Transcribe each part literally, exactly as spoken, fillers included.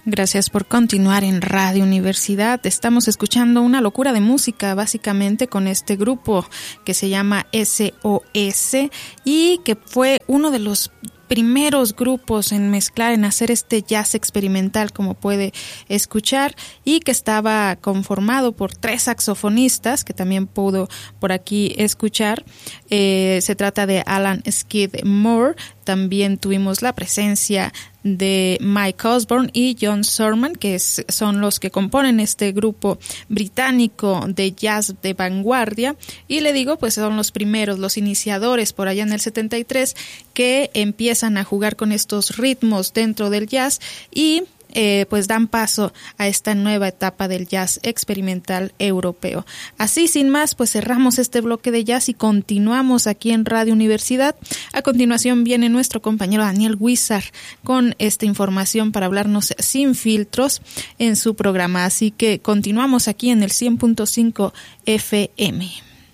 Gracias por continuar en Radio Universidad. Estamos escuchando una locura de música, básicamente con este grupo que se llama S O S y que fue uno de los primeros grupos en mezclar, en hacer este jazz experimental, como puede escuchar, y que estaba conformado por tres saxofonistas, que también pudo por aquí escuchar. Eh, se trata de Alan Skidmore. También tuvimos la presencia de Mike Osborne y John Surman, que es, son los que componen este grupo británico de jazz de vanguardia. Y le digo, pues son los primeros, los iniciadores por allá en el setenta y tres, que empiezan a jugar con estos ritmos dentro del jazz y Eh, pues dan paso a esta nueva etapa del jazz experimental europeo. Así, sin más, pues cerramos este bloque de jazz y continuamos aquí en Radio Universidad. A continuación viene nuestro compañero Daniel Huizar con esta información para hablarnos sin filtros en su programa. Así que continuamos aquí en el cien punto cinco F M.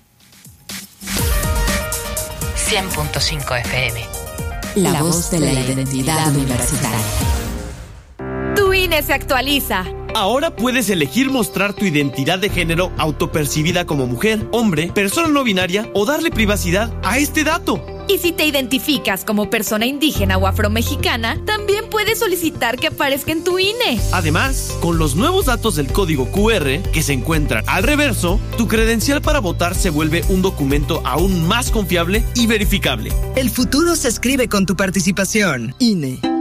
cien punto cinco F M. La, La voz de la, la identidad universitaria. Tu I N E se actualiza. Ahora puedes elegir mostrar tu identidad de género autopercibida como mujer, hombre, persona no binaria o darle privacidad a este dato. Y si te identificas como persona indígena o afromexicana, también puedes solicitar que aparezca en tu I N E. Además, con los nuevos datos del código Q R que se encuentran al reverso, tu credencial para votar se vuelve un documento aún más confiable y verificable. El futuro se escribe con tu participación. I N E.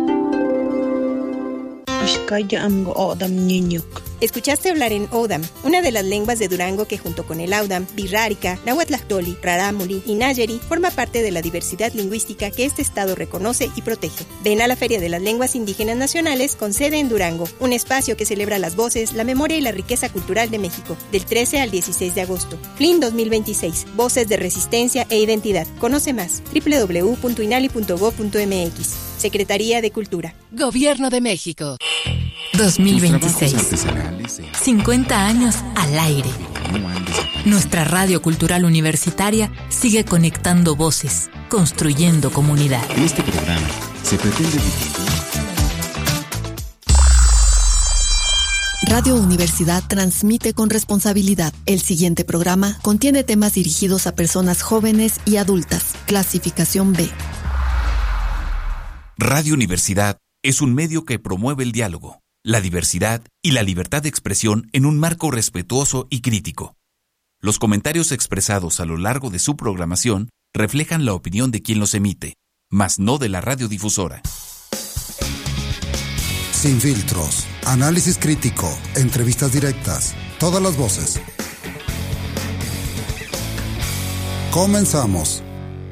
Escuchaste hablar en O'odham, una de las lenguas de Durango que junto con el Audam, Birrárica, Nahuatlactoli, Rarámuri y Nayeri forma parte de la diversidad lingüística que este estado reconoce y protege. Ven a la Feria de las Lenguas Indígenas Nacionales con sede en Durango, un espacio que celebra las voces, la memoria y la riqueza cultural de México, del trece al dieciséis de agosto. F L I N dos mil veintiséis, Voces de Resistencia e Identidad. Conoce más, doble u doble u doble u punto inali punto gob punto m x. Secretaría de Cultura. Gobierno de México. dos mil veintiséis. cincuenta años al aire. Nuestra radio cultural universitaria sigue conectando voces, construyendo comunidad. En este programa se pretende difundir. Radio Universidad transmite con responsabilidad. El siguiente programa contiene temas dirigidos a personas jóvenes y adultas. Clasificación B. Radio Universidad es un medio que promueve el diálogo, la diversidad y la libertad de expresión en un marco respetuoso y crítico. Los comentarios expresados a lo largo de su programación reflejan la opinión de quien los emite, mas no de la radiodifusora. Sin filtros, análisis crítico, entrevistas directas, todas las voces. Comenzamos.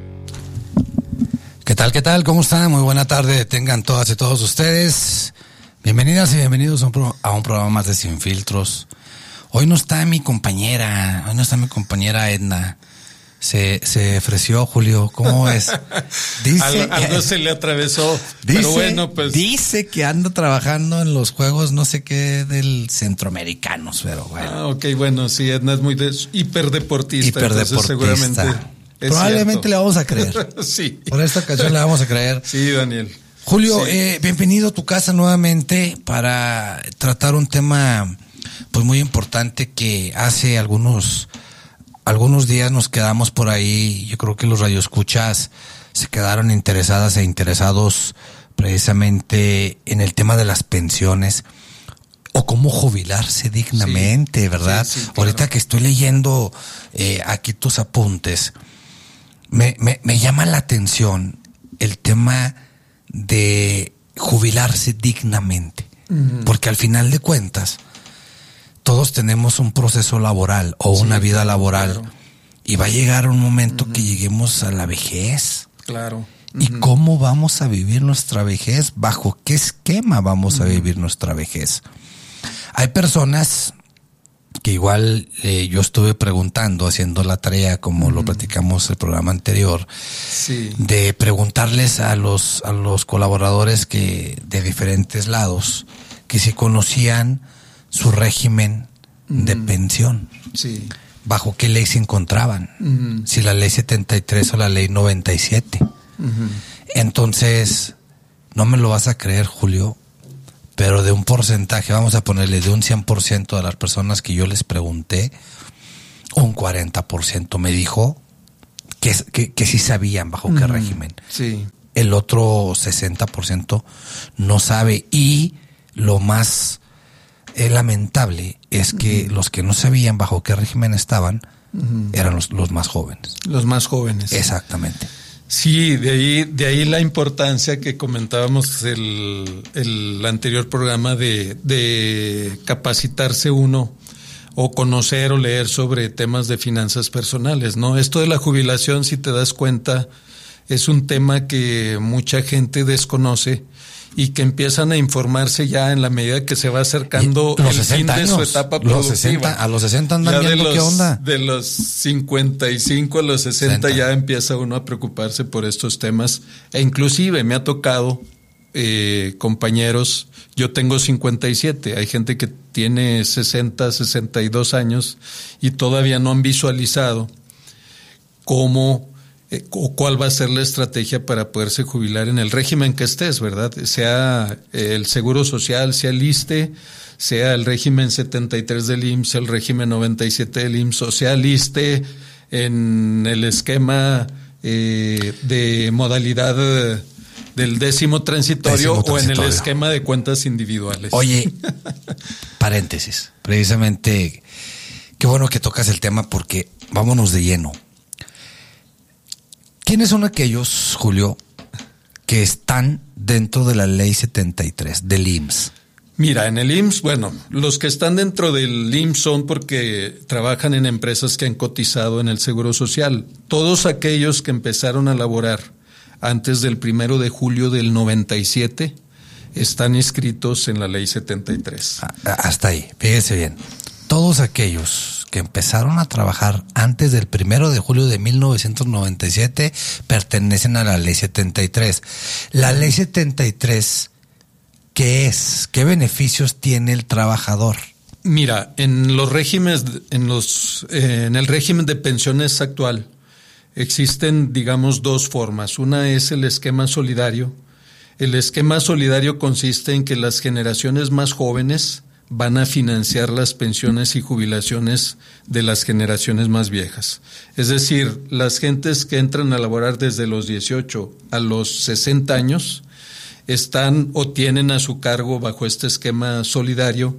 ¿Qué tal, qué tal? ¿Cómo están? Muy buena tarde tengan todas y todos ustedes. Bienvenidas y bienvenidos a un, pro, a un programa más de Sin Filtros. Hoy no está mi compañera, hoy no está mi compañera Edna. Se, se ofreció, Julio, ¿cómo es? Dice, algo, algo se le atravesó, dice, pero bueno, pues. Dice que anda trabajando en los juegos, no sé qué, del centroamericanos, pero bueno. Ah, ok, bueno, sí, Edna es muy de, hiperdeportista. Hiperdeportista. Seguramente Probablemente cierto. le vamos a creer. Sí. Por esta ocasión le vamos a creer. Sí, Daniel. Julio, sí. eh, bienvenido a tu casa nuevamente para tratar un tema pues muy importante que hace algunos algunos días nos quedamos por ahí. Yo creo que los radioescuchas se quedaron interesadas e interesados precisamente en el tema de las pensiones o cómo jubilarse dignamente, sí, ¿verdad? Sí, sí, claro. Ahorita que estoy leyendo eh, aquí tus apuntes, me, me, me llama la atención el tema de jubilarse dignamente, mm. porque al final de cuentas todos tenemos un proceso laboral o sí, una vida laboral, claro. Y va a llegar un momento mm-hmm. que lleguemos a la vejez. Claro. ¿Y mm-hmm. cómo vamos a vivir nuestra vejez? ¿Bajo qué esquema vamos mm-hmm. a vivir nuestra vejez? Hay personas que igual eh, yo estuve preguntando, haciendo la tarea, como mm. lo platicamos el programa anterior, sí. de preguntarles a los a los colaboradores que de diferentes lados que si conocían su régimen mm. de pensión, sí. bajo qué ley se encontraban, mm. si la ley setenta y tres o la ley noventa y siete. Mm-hmm. Entonces, no me lo vas a creer, Julio, pero de un porcentaje, vamos a ponerle de un cien por ciento de las personas que yo les pregunté, un cuarenta por ciento me dijo que, que, que sí sabían bajo qué mm, régimen. Sí. El otro sesenta por ciento no sabe, y lo más eh, lamentable es que uh-huh. los que no sabían bajo qué régimen estaban uh-huh. eran los, los más jóvenes. Los más jóvenes. Exactamente. Sí, de ahí, de ahí la importancia que comentábamos el, el anterior programa de, de capacitarse uno o conocer o leer sobre temas de finanzas personales, ¿no? Esto de la jubilación, si te das cuenta, es un tema que mucha gente desconoce y que empiezan a informarse ya en la medida que se va acercando el fin de su etapa productiva. Los sesenta, a los sesenta andan viendo los, qué onda. De los cincuenta y cinco a los sesenta, sesenta ya empieza uno a preocuparse por estos temas. E inclusive me ha tocado eh, compañeros, yo tengo cincuenta y siete, hay gente que tiene sesenta, sesenta y dos años y todavía no han visualizado cómo Eh, o cuál va a ser la estrategia para poderse jubilar en el régimen que estés, ¿verdad? Sea eh, el Seguro Social, sea el ISSSTE, sea el régimen setenta y tres del I M S S, sea el régimen noventa y siete del I M S S, o sea el ISSSTE en el esquema eh, de modalidad eh, del décimo transitorio, décimo transitorio o en el esquema de cuentas individuales. Oye, paréntesis, precisamente, qué bueno que tocas el tema porque vámonos de lleno. ¿Quiénes son aquellos, Julio, que están dentro de la ley setenta y tres del I M S S? Mira, en el I M S S, bueno, los que están dentro del I M S S son porque trabajan en empresas que han cotizado en el Seguro Social. Todos aquellos que empezaron a laborar antes del primero de julio del noventa y siete están inscritos en la ley setenta y tres. Hasta ahí, fíjese bien. Todos aquellos que empezaron a trabajar antes del primero de julio de mil novecientos noventa y siete pertenecen a la ley setenta y tres. La ley setenta y tres, ¿qué es? ¿Qué beneficios tiene el trabajador? Mira, en los regímenes, en los, eh, en el régimen de pensiones actual existen, digamos, dos formas. Una es el esquema solidario. El esquema solidario consiste en que las generaciones más jóvenes van a financiar las pensiones y jubilaciones de las generaciones más viejas. Es decir, las gentes que entran a laborar desde los dieciocho a los sesenta años están o tienen a su cargo bajo este esquema solidario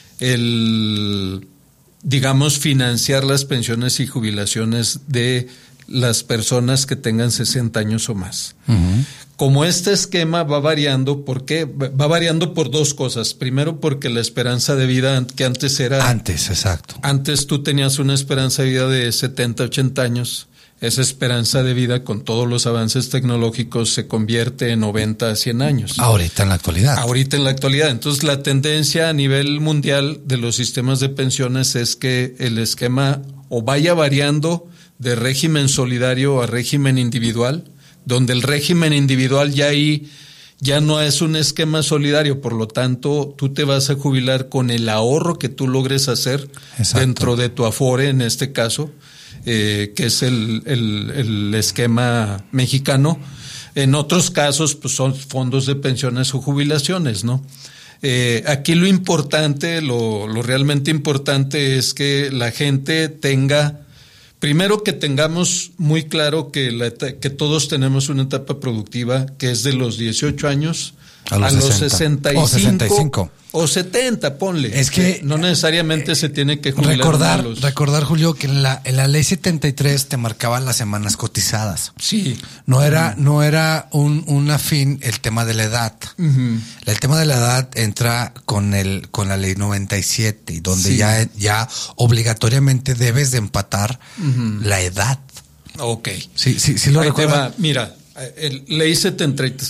el, digamos, financiar las pensiones y jubilaciones de las personas que tengan sesenta años o más. Uh-huh. Como este esquema va variando, ¿por qué? Va variando por dos cosas. Primero, porque la esperanza de vida que antes era... Antes, exacto. Antes tú tenías una esperanza de vida de setenta, ochenta años. Esa esperanza de vida, con todos los avances tecnológicos, se convierte en noventa a cien años. Ahorita en la actualidad. Ahorita en la actualidad. Entonces, la tendencia a nivel mundial de los sistemas de pensiones es que el esquema o vaya variando de régimen solidario a régimen individual, donde el régimen individual ya ahí ya no es un esquema solidario, por lo tanto tú te vas a jubilar con el ahorro que tú logres hacer. Exacto. Dentro de tu Afore, en este caso, eh, que es el, el, el esquema mexicano. En otros casos, pues son fondos de pensiones o jubilaciones, ¿no? Eh, aquí lo importante, lo, lo realmente importante es que la gente tenga, primero que tengamos muy claro que, la, que todos tenemos una etapa productiva que es de los dieciocho años a los, a los sesenta y cinco, o sesenta y cinco o setenta, ponle. Es que no necesariamente eh, se tiene que jubilar. Recordar, los... recordar, Julio, que en la, en la ley setenta y tres te marcaban las semanas cotizadas. Sí. No era, no era un, un afín el tema de la edad. Uh-huh. El tema de la edad entra con el, con la ley noventa y siete, donde sí. ya, ya obligatoriamente debes de empatar uh-huh. la edad. Ok. Sí, sí, sí lo recuerdo. Mira. El ley setenta y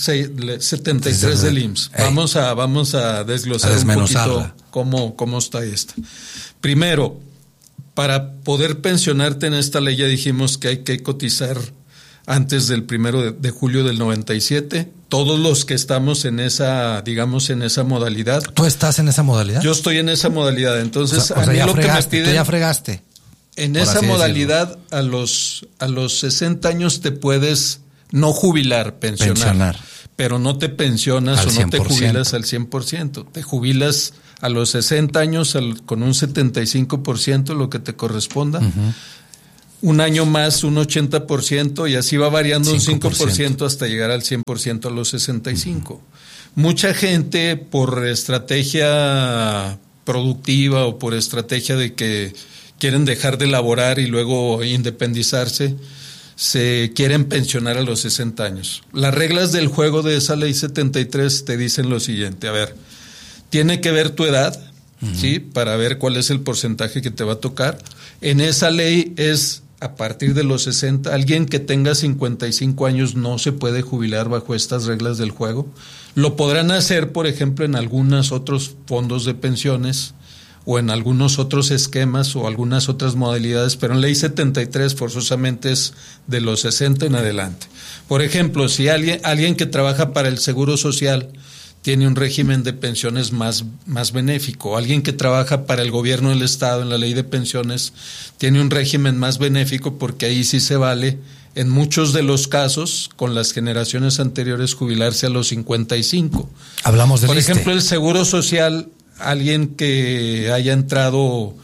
tres del I M S S. Vamos a, vamos a desglosar a un poquito cómo, cómo está esta. Primero, para poder pensionarte en esta ley ya dijimos que hay que cotizar antes del primero de, de julio del noventa y siete. Todos los que estamos en esa, digamos, en esa modalidad. ¿Tú estás en esa modalidad? Yo estoy en esa modalidad. Entonces, o sea, o sea, a mí ya lo fregaste, que me piden. Tú ya fregaste. En esa modalidad, a los, a los sesenta años te puedes no jubilar, pensionar. pensionar. pero no te pensionas al o no cien por ciento. te jubilas al cien por ciento. Te jubilas a los sesenta años al, con un setenta y cinco por ciento, lo que te corresponda. Uh-huh. Un año más, un ochenta por ciento, y así va variando un cinco por ciento hasta llegar al cien por ciento a los sesenta y cinco. Uh-huh. Mucha gente, por estrategia productiva o por estrategia de que quieren dejar de laborar y luego independizarse, se quieren pensionar a los sesenta años. Las reglas del juego de esa ley setenta y tres te dicen lo siguiente: a ver, tiene que ver tu edad, uh-huh. ¿sí? Para ver cuál es el porcentaje que te va a tocar. En esa ley es a partir de los sesenta, alguien que tenga cincuenta y cinco años no se puede jubilar bajo estas reglas del juego. Lo podrán hacer, por ejemplo, en algunos otros fondos de pensiones o en algunos otros esquemas o algunas otras modalidades, pero en ley setenta y tres forzosamente es de los sesenta en adelante. Por ejemplo, si alguien, alguien que trabaja para el Seguro Social tiene un régimen de pensiones más, más benéfico, alguien que trabaja para el gobierno del Estado en la ley de pensiones tiene un régimen más benéfico, porque ahí sí se vale, en muchos de los casos, con las generaciones anteriores, jubilarse a los cincuenta y cinco. Hablamos del Por ISSSTE. ejemplo, el Seguro Social, alguien que haya entrado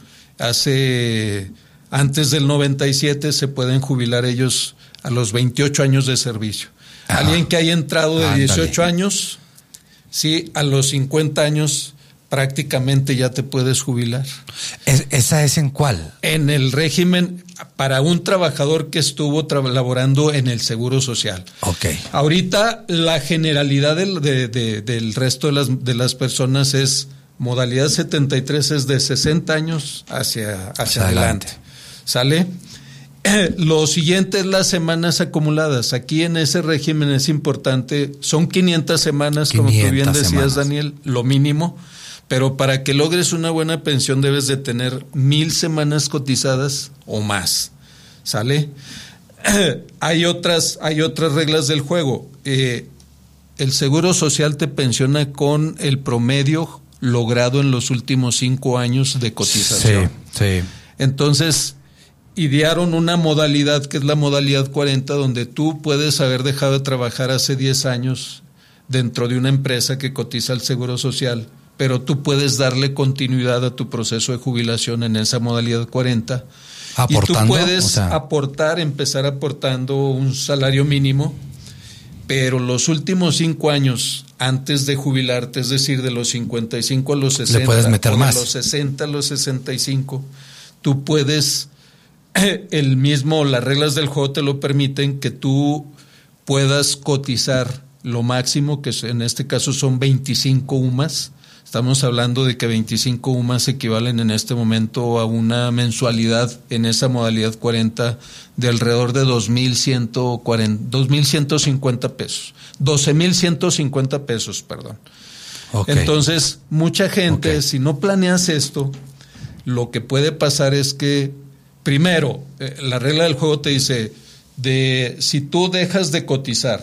hace antes del noventa y siete, se pueden jubilar ellos a los veintiocho años de servicio. Ajá. Alguien que haya entrado de Ándale. dieciocho años, sí, a los cincuenta años prácticamente ya te puedes jubilar. ¿Es, ¿Esa es en cuál? En el régimen para un trabajador que estuvo tra- laborando en el Seguro Social. Ok. Ahorita la generalidad del, de, de, del resto de las, de las personas es modalidad setenta y tres, es de sesenta años hacia, hacia, hacia adelante. adelante. ¿Sale? Lo siguiente es las semanas acumuladas. Aquí en ese régimen es importante, son quinientas semanas, como tú bien decías, semanas. Daniel, lo mínimo, pero para que logres una buena pensión debes de tener mil semanas cotizadas o más. ¿Sale? Hay otras, hay otras reglas del juego. Eh, el Seguro Social te pensiona con el promedio logrado en los últimos cinco años de cotización. Sí, sí. Entonces, idearon una modalidad que es la modalidad cuarenta, donde tú puedes haber dejado de trabajar hace diez años dentro de una empresa que cotiza al Seguro Social, pero tú puedes darle continuidad a tu proceso de jubilación en esa modalidad cuarenta. Aportando, y tú puedes o sea... aportar, empezar aportando un salario mínimo, pero los últimos cinco años antes de jubilarte, es decir, de los cincuenta y cinco a los sesenta, le puedes meter o más. de los sesenta a los sesenta y cinco, tú puedes, el mismo, las reglas del juego te lo permiten, que tú puedas cotizar lo máximo, que en este caso son veinticinco U M As. Estamos hablando de que veinticinco U M As equivalen en este momento a una mensualidad en esa modalidad cuarenta de alrededor de dos mil ciento cincuenta pesos. doce mil ciento cincuenta pesos, perdón. Okay. Entonces, mucha gente, okay. si no planeas esto, lo que puede pasar es que, primero, eh, la regla del juego te dice, de si tú dejas de cotizar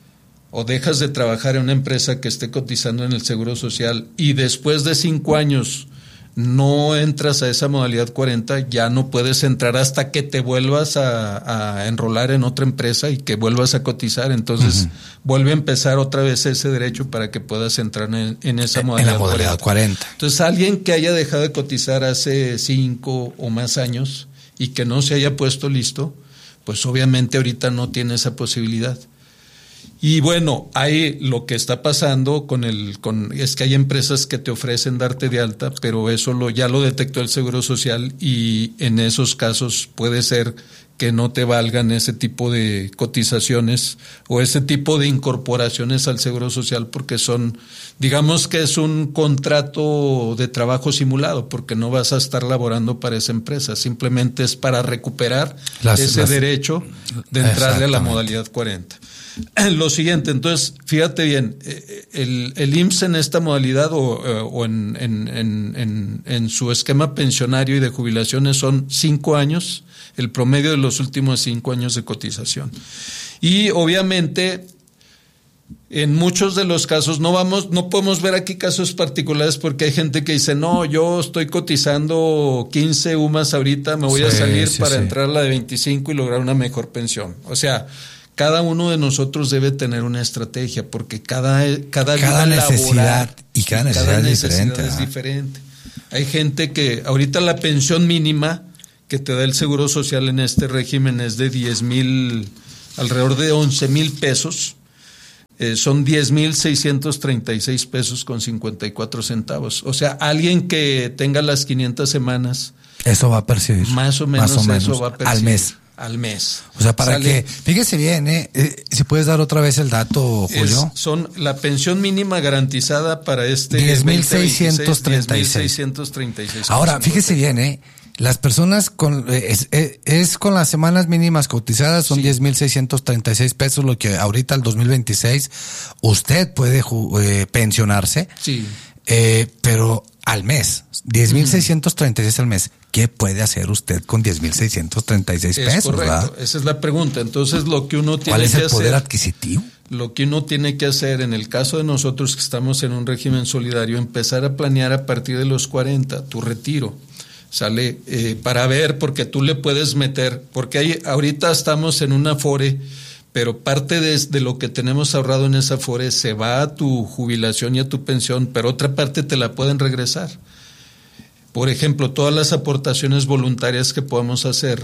o dejas de trabajar en una empresa que esté cotizando en el Seguro Social y después de cinco años no entras a esa modalidad cuarenta, ya no puedes entrar hasta que te vuelvas a, a enrolar en otra empresa y que vuelvas a cotizar. Entonces, uh-huh. vuelve a empezar otra vez ese derecho para que puedas entrar en, en esa modalidad, en la modalidad cuarenta. Entonces, alguien que haya dejado de cotizar hace cinco o más años y que no se haya puesto listo, pues obviamente ahorita no tiene esa posibilidad. Y bueno, hay lo que está pasando con el, con es que hay empresas que te ofrecen darte de alta, pero eso lo, ya lo detectó el Seguro Social y en esos casos puede ser que no te valgan ese tipo de cotizaciones o ese tipo de incorporaciones al Seguro Social, porque son, digamos que es un contrato de trabajo simulado, porque no vas a estar laborando para esa empresa, simplemente es para recuperar las, ese las, derecho de entrarle a la modalidad cuarenta. Lo siguiente, entonces, fíjate bien, el, el I M S S en esta modalidad o, o en, en, en, en su esquema pensionario y de jubilaciones son cinco años, el promedio de los últimos cinco años de cotización. Y obviamente, en muchos de los casos, no vamos, no podemos ver aquí casos particulares porque hay gente que dice, no, yo estoy cotizando quince U M As ahorita, me voy sí, a salir sí, para sí. entrar a la de veinticinco y lograr una mejor pensión. O sea, cada uno de nosotros debe tener una estrategia, porque cada, cada, cada vida necesidad laboral, y cada necesidad, cada es, necesidad diferente, es ¿ah? diferente. Hay gente que ahorita la pensión mínima que te da el Seguro Social en este régimen es de diez mil, alrededor de once mil pesos. Eh, son diez mil seiscientos treinta y seis pesos con cincuenta y cuatro centavos. O sea, alguien que tenga las quinientas semanas, eso va a percibir. Más o menos, más o menos eso va a percibir. Al mes. Al mes. O sea, para Sale, que, fíjese bien, ¿eh? eh, si puedes dar otra vez el dato, Julio. Es, son la pensión mínima garantizada para este diez mil seiscientos treinta y seis. Ahora, fíjese bien, ¿eh? Las personas con es, es, es con las semanas mínimas cotizadas son sí. diez mil seiscientos treinta y seis pesos, lo que ahorita el dos mil veintiséis usted puede eh, pensionarse. Sí. Eh, pero al mes, diez mil seiscientos treinta y seis al mes. ¿Qué puede hacer usted con diez mil seiscientos treinta y seis pesos? Es correcto, ¿verdad? Esa es la pregunta. Entonces, lo que uno tiene que hacer... ¿Cuál es el hacer, poder adquisitivo? Lo que uno tiene que hacer, en el caso de nosotros que estamos en un régimen solidario, empezar a planear a partir de los cuarenta, tu retiro. Sale eh, para ver, porque tú le puedes meter, porque hay, ahorita estamos en una Afore, pero parte de, de lo que tenemos ahorrado en esa Afore se va a tu jubilación y a tu pensión, pero otra parte te la pueden regresar. Por ejemplo, todas las aportaciones voluntarias que podemos hacer,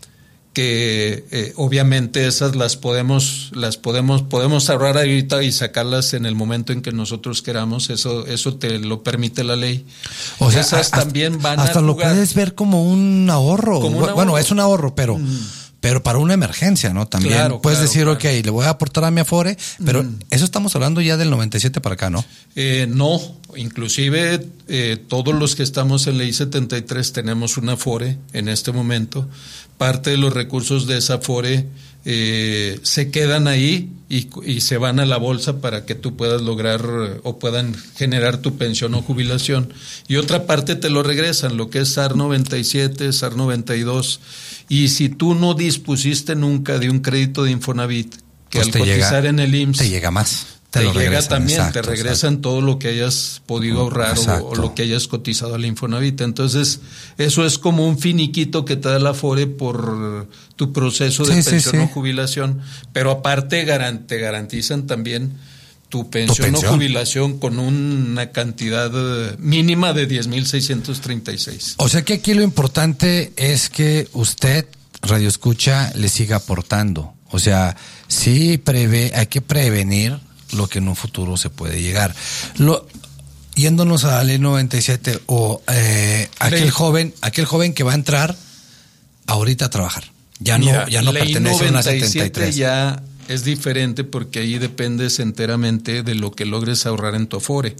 que eh, obviamente esas las podemos, las podemos, podemos ahorrar ahorita y sacarlas en el momento en que nosotros queramos, eso, eso te lo permite la ley. O sea, esas hasta, también van hasta a lo jugar. Puedes ver como un ahorro. Como un bueno, ahorro. es un ahorro, pero mm. pero para una emergencia, ¿no? También claro, puedes claro, decir, claro. ok, le voy a aportar a mi Afore, pero mm. eso estamos hablando ya del noventa y siete para acá, ¿no? Eh, no, inclusive eh, todos los que estamos en Ley setenta y tres tenemos una Afore en este momento. Parte de los recursos de esa Afore eh, se quedan ahí y, y se van a la bolsa para que tú puedas lograr o puedan generar tu pensión o jubilación. Y otra parte te lo regresan, lo que es S A R noventa y siete, S A R noventa y dos. Y si tú no dispusiste nunca de un crédito de Infonavit, que pues al te cotizar llega, en el I M S S... Te llega más. Te, te lo llega regresan, también, exacto, te regresan exacto. todo lo que hayas podido ahorrar o, o lo que hayas cotizado al Infonavit. Entonces, eso es como un finiquito que te da la Afore por tu proceso de sí, pensión sí, sí. o jubilación. Pero aparte garan, te garantizan también tu pensión, pensión o jubilación con una cantidad mínima de diez mil seiscientos treinta y seis. O sea que aquí lo importante es que usted, Radio Escucha, le siga aportando. O sea, sí prevé, hay que prevenir lo que en un futuro se puede llegar. Lo, yéndonos a la ley noventa y siete o eh, aquel ley. joven, aquel joven que va a entrar ahorita a trabajar. Ya Mira, no, ya no pertenece a una setenta y tres. Ya es diferente porque ahí dependes enteramente de lo que logres ahorrar en tu Afore.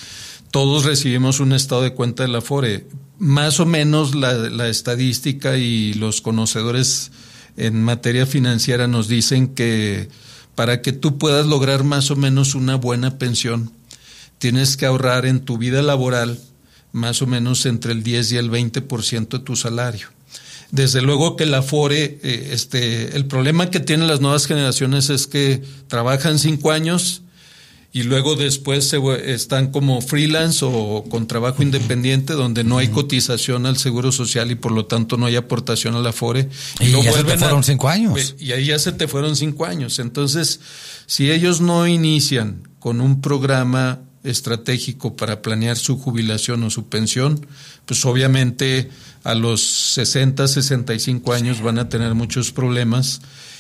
Todos recibimos un estado de cuenta de la Afore. Más o menos la, la estadística y los conocedores en materia financiera nos dicen que para que tú puedas lograr más o menos una buena pensión, tienes que ahorrar en tu vida laboral más o menos entre el diez y el veinte por ciento de tu salario. Desde luego que la Afore, eh, este, el problema que tienen las nuevas generaciones es que trabajan cinco años y luego después se, están como freelance o con trabajo independiente donde no hay cotización al Seguro Social y por lo tanto no hay aportación a la Afore. Y, y ya se te fueron a, cinco años. Y ahí ya se te fueron cinco años. Entonces, si ellos no inician con un programa estratégico para planear su jubilación o su pensión, pues obviamente a los sesenta, sesenta y cinco años van a tener muchos problemas.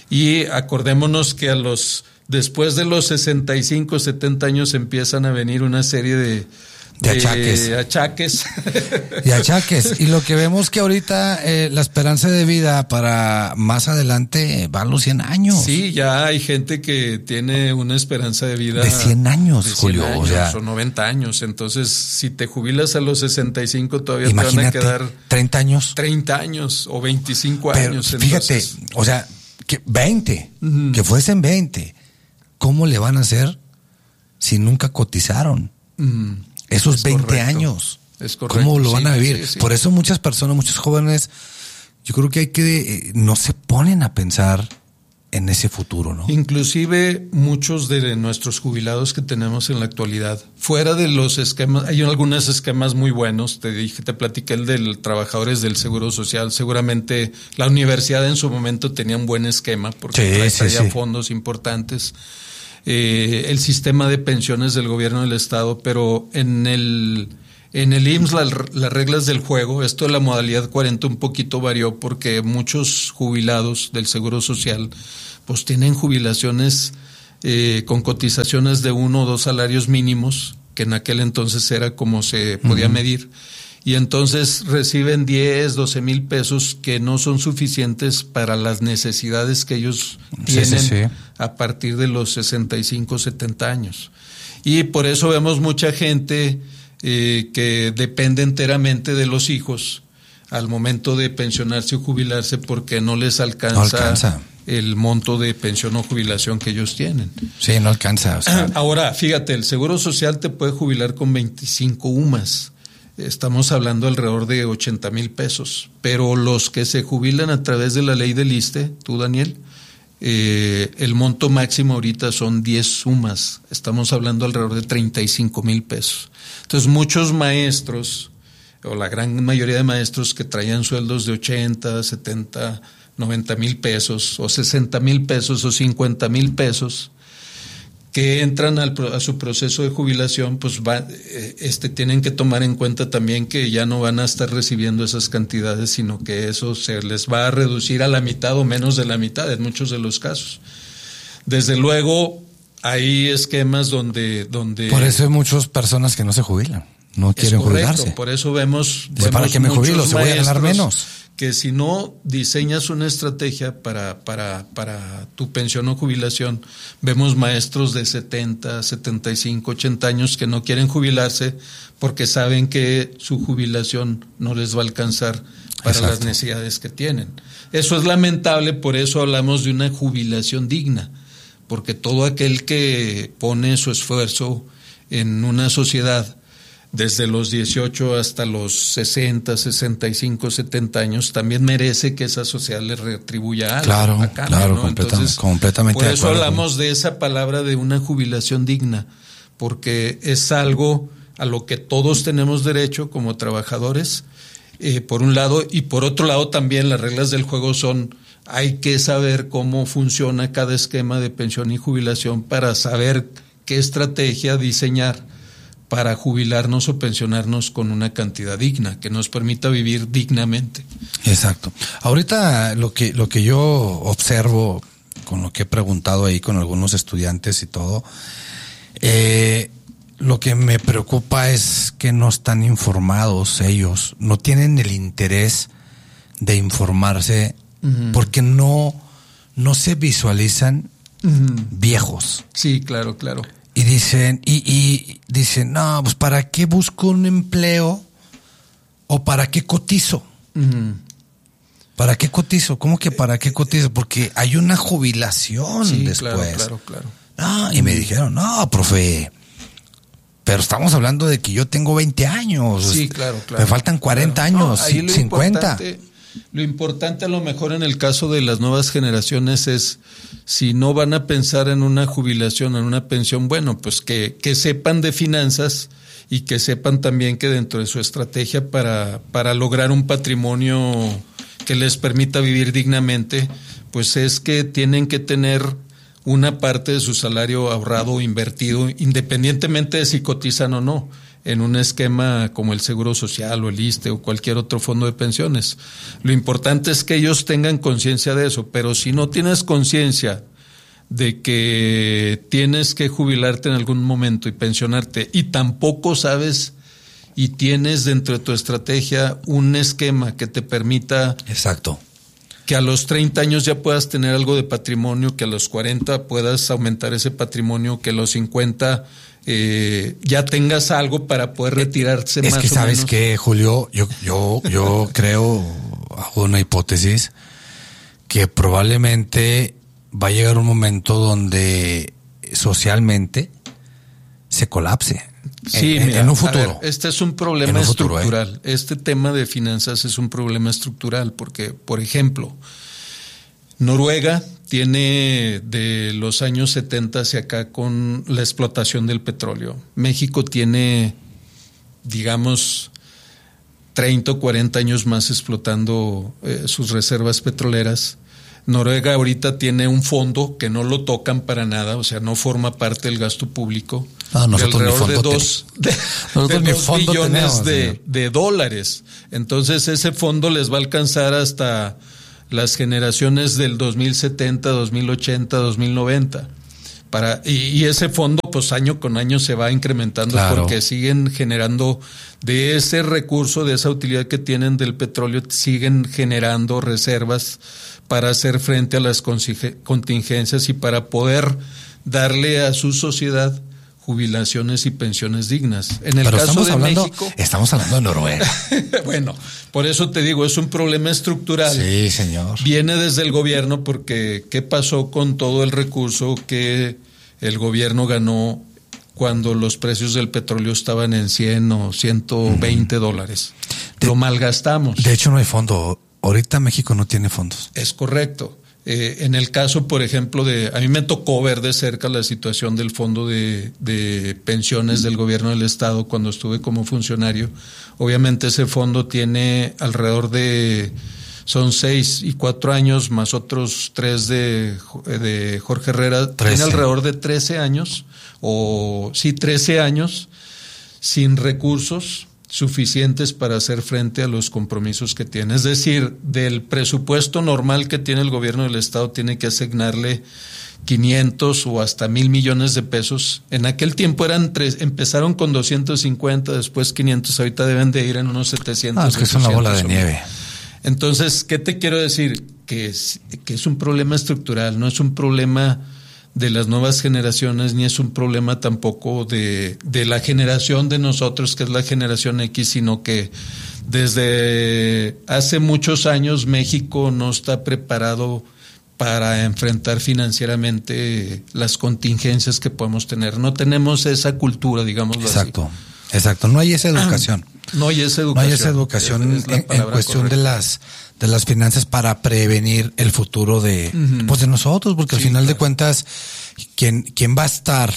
Y acordémonos que a los después de los sesenta y cinco, setenta años empiezan a venir una serie de, de, de achaques. achaques. Y achaques. Y lo que vemos que ahorita eh, la esperanza de vida para más adelante va a los cien años. Sí, ya hay gente que tiene una esperanza de vida de cien años, de cien Julio. años, o sea, o noventa años. Entonces, si te jubilas a los sesenta y cinco, todavía te van a quedar treinta años. treinta años o veinticinco Pero, años. Fíjate, entonces, o sea, que veinte, uh-huh. que fuesen veinte. ¿Cómo le van a hacer si nunca cotizaron? Mm, Esos es veinte correcto, años. Es correcto. ¿Cómo lo van sí, a vivir? Sí, sí. Por eso muchas personas, muchos jóvenes, yo creo que hay que, eh, no se ponen a pensar en ese futuro, ¿no? Inclusive muchos de nuestros jubilados que tenemos en la actualidad, fuera de los esquemas, hay algunos esquemas muy buenos, te dije, te platiqué el de trabajadores del Seguro Social, seguramente la universidad en su momento tenía un buen esquema porque sí, traía sí, sí. fondos importantes, eh, el sistema de pensiones del gobierno del estado, pero en el En el I M S S la, las reglas del juego, esto de la modalidad cuarenta un poquito varió porque muchos jubilados del Seguro Social pues tienen jubilaciones eh, con cotizaciones de uno o dos salarios mínimos, que en aquel entonces era como se podía uh-huh. medir, y entonces reciben diez, doce mil pesos que no son suficientes para las necesidades que ellos tienen sí, sí, sí. a partir de los sesenta y cinco, setenta años. Y por eso vemos mucha gente Eh, que depende enteramente de los hijos al momento de pensionarse o jubilarse porque no les alcanza, no alcanza. el monto de pensión o jubilación que ellos tienen. Sí, no alcanza. O sea. Ahora, fíjate, el Seguro Social te puede jubilar con veinticinco U M A S. Estamos hablando alrededor de ochenta mil pesos. Pero los que se jubilan a través de la ley del ISSSTE, tú, Daniel, eh, el monto máximo ahorita son diez U M A S. Estamos hablando alrededor de treinta y cinco mil pesos. Entonces muchos maestros, o la gran mayoría de maestros que traían sueldos de ochenta, setenta, noventa mil pesos, o sesenta mil pesos, o cincuenta mil pesos, que entran al, a su proceso de jubilación, pues va, este, tienen que tomar en cuenta también que ya no van a estar recibiendo esas cantidades, sino que eso se les va a reducir a la mitad o menos de la mitad en muchos de los casos. Desde luego, hay esquemas donde, donde... Por eso hay muchas personas que no se jubilan, no quieren correcto, jubilarse. Por eso vemos... Dice, ¿para qué me jubilo? Se voy a ganar menos. Que si no diseñas una estrategia para, para, para tu pensión o jubilación, vemos maestros de setenta, setenta y cinco, ochenta años que no quieren jubilarse porque saben que su jubilación no les va a alcanzar para Exacto. las necesidades que tienen. Eso es lamentable, por eso hablamos de una jubilación digna. Porque todo aquel que pone su esfuerzo en una sociedad desde los dieciocho hasta los sesenta, sesenta y cinco, setenta años también merece que esa sociedad le retribuya algo. Claro, a cambio, claro, ¿no? completamente, Entonces, completamente por de eso acuerdo. hablamos de esa palabra de una jubilación digna, porque es algo a lo que todos tenemos derecho como trabajadores, eh, por un lado, y por otro lado también las reglas del juego son... Hay que saber cómo funciona cada esquema de pensión y jubilación para saber qué estrategia diseñar para jubilarnos o pensionarnos con una cantidad digna, que nos permita vivir dignamente. Exacto. Ahorita lo que, lo que yo observo con lo que he preguntado ahí con algunos estudiantes y todo, eh, lo que me preocupa es que no están informados ellos, no tienen el interés de informarse porque no, no se visualizan uh-huh. viejos. Sí, claro, claro. Y dicen, y, y dicen, no, pues ¿para qué busco un empleo? ¿O para qué cotizo? Uh-huh. ¿Para qué cotizo? ¿Cómo que para qué cotizo? Porque hay una jubilación sí, después. Claro, claro, claro. Ah, y me dijeron, no, profe, pero estamos hablando de que yo tengo veinte años. Sí, claro, claro. Me faltan cuarenta claro. años, no, cincuenta. Lo importante a lo mejor en el caso de las nuevas generaciones es, si no van a pensar en una jubilación, en una pensión, bueno, pues que, que sepan de finanzas y que sepan también que dentro de su estrategia para, para lograr un patrimonio que les permita vivir dignamente, pues es que tienen que tener una parte de su salario ahorrado o invertido, independientemente de si cotizan o no, en un esquema como el Seguro Social o el ISSSTE o cualquier otro fondo de pensiones. Lo importante es que ellos tengan conciencia de eso, pero si no tienes conciencia de que tienes que jubilarte en algún momento y pensionarte, y tampoco sabes y tienes dentro de tu estrategia un esquema que te permita... Exacto. Que a los treinta años ya puedas tener algo de patrimonio, que a los cuarenta puedas aumentar ese patrimonio, que a los cincuenta eh, ya tengas algo para poder retirarse es más que o sabes menos. que, Julio, yo, yo, yo creo, hago una hipótesis, que probablemente va a llegar un momento donde socialmente se colapse. Sí, en, mira, en un futuro. Ver, este es un problema un futuro, estructural. ¿eh? Este tema de finanzas es un problema estructural porque, por ejemplo, Noruega tiene de los años setenta hacia acá con la explotación del petróleo. México tiene, digamos, treinta o cuarenta años más explotando eh, sus reservas petroleras. Noruega ahorita tiene un fondo que no lo tocan para nada, o sea, no forma parte del gasto público. No, nosotros de alrededor ni fondo de dos, de, nosotros de ni dos fondo billones tenemos, de, de dólares. Entonces ese fondo les va a alcanzar hasta las generaciones del dos mil setenta, dos mil ochenta, dos mil noventa. Para, y, y ese fondo pues año con año se va incrementando, claro, porque siguen generando de ese recurso, de esa utilidad que tienen del petróleo, siguen generando reservas para hacer frente a las contingencias y para poder darle a su sociedad jubilaciones y pensiones dignas. En el Pero caso estamos de hablando, México, estamos hablando de Noruega. Bueno, por eso te digo, es un problema estructural. Sí, señor. Viene desde el gobierno, porque ¿qué pasó con todo el recurso que el gobierno ganó cuando los precios del petróleo estaban en cien o ciento veinte uh-huh. dólares? De, Lo malgastamos. De hecho, no hay fondo. Ahorita México no tiene fondos. Es correcto. Eh, en el caso, por ejemplo, de a mí me tocó ver de cerca la situación del fondo de, de pensiones del gobierno del estado cuando estuve como funcionario. Obviamente ese fondo tiene alrededor de, son seis y cuatro años más otros tres de, de Jorge Herrera, trece. Tiene alrededor de trece años, o sí, trece años sin recursos suficientes para hacer frente a los compromisos que tiene. Es decir, del presupuesto normal que tiene el gobierno del estado tiene que asignarle quinientos o hasta mil millones de pesos. En aquel tiempo eran tres, empezaron con doscientos cincuenta, después quinientos, ahorita deben de ir en unos setecientos. Ah, es que es una bola de nieve. Entonces, ¿qué te quiero decir? Que es, que es un problema estructural, no es un problema de las nuevas generaciones, ni es un problema tampoco de, de la generación de nosotros, que es la generación X, sino que desde hace muchos años México no está preparado para enfrentar financieramente las contingencias que podemos tener. No tenemos esa cultura, digámoslo así. Exacto, exacto. No hay esa educación. No hay esa educación. No hay esa educación es, es en, en cuestión correcta. de las de las finanzas para prevenir el futuro de uh-huh. pues de nosotros, porque sí, al final claro. de cuentas quien quien va a estar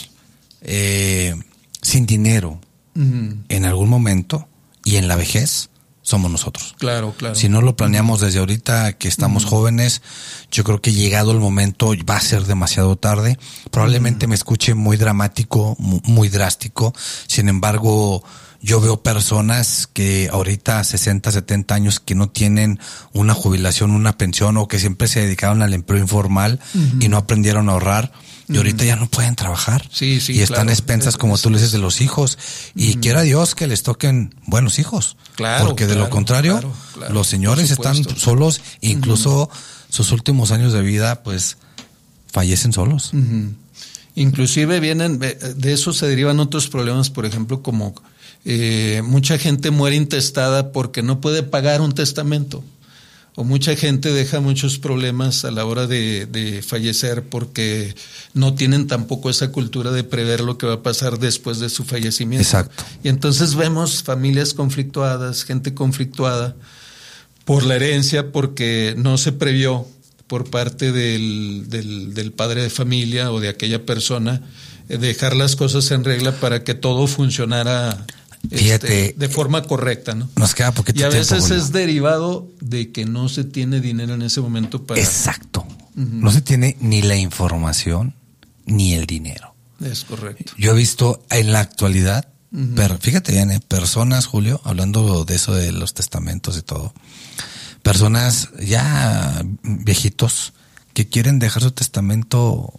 eh, sin dinero uh-huh. en algún momento y en la vejez somos nosotros. Claro, claro. Si no lo planeamos desde ahorita que estamos uh-huh. jóvenes, yo creo que llegado el momento va a ser demasiado tarde. Probablemente uh-huh. me escuche muy dramático, muy, muy drástico. Sin embargo, yo veo personas que ahorita sesenta, setenta años que no tienen una jubilación, una pensión, o que siempre se dedicaron al empleo informal uh-huh. y no aprendieron a ahorrar. Y uh-huh. ahorita ya no pueden trabajar. Sí, sí, y están claro. expensas, es, como es, tú le dices, de los hijos. Uh-huh. Y quiera Dios que les toquen buenos hijos. Claro. Porque de claro, lo contrario, claro, claro, los señores están solos, incluso uh-huh. sus últimos años de vida, pues, fallecen solos. Uh-huh. Inclusive vienen, de eso se derivan otros problemas, por ejemplo, como eh, mucha gente muere intestada porque no puede pagar un testamento. O mucha gente deja muchos problemas a la hora de, de fallecer porque no tienen tampoco esa cultura de prever lo que va a pasar después de su fallecimiento. Exacto. Y entonces vemos familias conflictuadas, gente conflictuada por la herencia, porque no se previó por parte del, del, del padre de familia o de aquella persona eh, dejar las cosas en regla para que todo funcionara Fíjate, este, de forma correcta, ¿no? Nos queda poquito y a tiempo, veces Julio. Es derivado de que no se tiene dinero en ese momento para... Exacto. Uh-huh. No se tiene ni la información ni el dinero. Es correcto. Yo he visto en la actualidad, uh-huh. pero fíjate bien, ¿eh? personas, Julio, hablando de eso de los testamentos y todo, personas ya viejitos que quieren dejar su testamento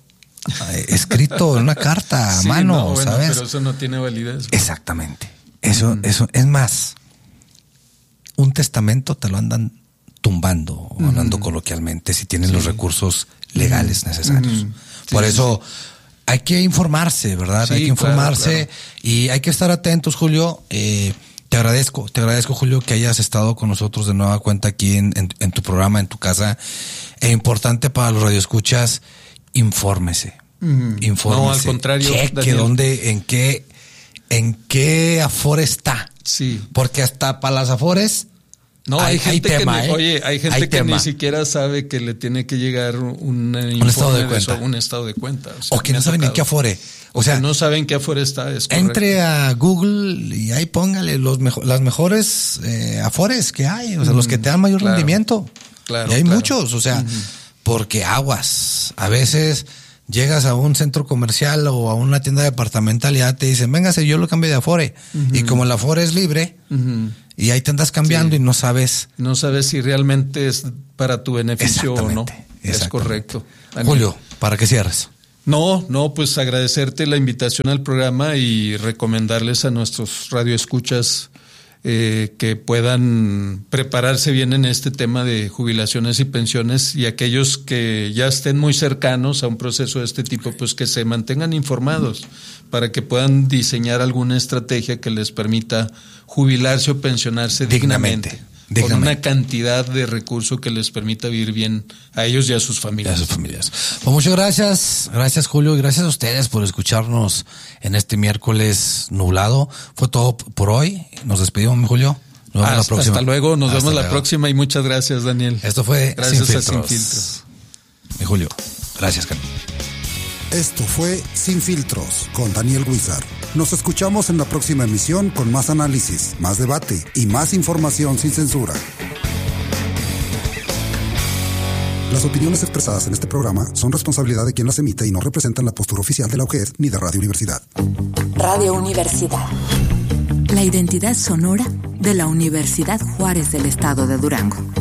escrito en una carta a sí, mano, no, bueno, ¿sabes? Pero eso no tiene validez. ¿No? Exactamente. Eso, uh-huh. eso, es más, un testamento te lo andan tumbando, uh-huh. hablando coloquialmente, si tienen sí. los recursos legales uh-huh. necesarios. Uh-huh. Sí, Por eso sí. hay que informarse, ¿verdad? Sí, hay que informarse claro, claro. y hay que estar atentos, Julio. Eh, te agradezco, te agradezco, Julio, que hayas estado con nosotros de nueva cuenta aquí en, en, en tu programa, en tu casa. Es importante para los radioescuchas, infórmese. Uh-huh. Infórmese. No, al contrario. Cheque dónde, en qué... ¿En qué afore está? Sí. Porque hasta para las afores No, hay, hay gente hay tema, que, ¿eh? Oye, hay gente hay que tema. Ni siquiera sabe que le tiene que llegar un, un estado de cuenta, de un estado de cuenta. O, sea, o que no saben ni qué Afore. O, o sea, que no saben qué Afore está. Es entre a Google y ahí póngale los mejo- las mejores eh, Afores que hay, o sea, mm, los que te dan mayor claro, rendimiento. Claro. Y hay claro. muchos, o sea, mm-hmm. porque aguas. A veces llegas a un centro comercial o a una tienda departamental y ya te dicen, véngase, yo lo cambio de Afore. Mm-hmm. Y como el Afore es libre, mm-hmm. y ahí te andas cambiando sí. y no sabes. No sabes si realmente es para tu beneficio o no. Es correcto. Daniel. Julio, ¿para qué cierres? No, no, pues agradecerte la invitación al programa y recomendarles a nuestros radioescuchas eh, que puedan prepararse bien en este tema de jubilaciones y pensiones, y aquellos que ya estén muy cercanos a un proceso de este tipo, pues que se mantengan informados para que puedan diseñar alguna estrategia que les permita jubilarse o pensionarse dignamente, dignamente, dignamente. Con una cantidad de recursos que les permita vivir bien a ellos y a sus familias. A sus familias. Pues muchas gracias, gracias Julio, y gracias a ustedes por escucharnos en este miércoles nublado. Fue todo por hoy. Nos despedimos, mi Julio. Nos vemos hasta, la próxima. Hasta luego, nos hasta vemos luego. La próxima y muchas gracias, Daniel. Esto fue gracias Sin a Filtros. Sin Filtros. Mi Julio, gracias, Carmen. Esto fue Sin Filtros con Daniel Guizar. Nos escuchamos en la próxima emisión con más análisis, más debate y más información sin censura. Las opiniones expresadas en este programa son responsabilidad de quien las emite y no representan la postura oficial de la U G E D ni de Radio Universidad. Radio Universidad. La identidad sonora de la Universidad Juárez del Estado de Durango.